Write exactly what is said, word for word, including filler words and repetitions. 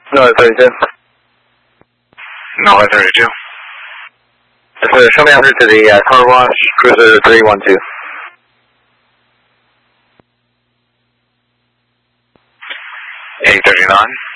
No, thirty-two. No, thirty-two. So show me en route to the uh, car wash, cruiser three one two. eight thirty-nine.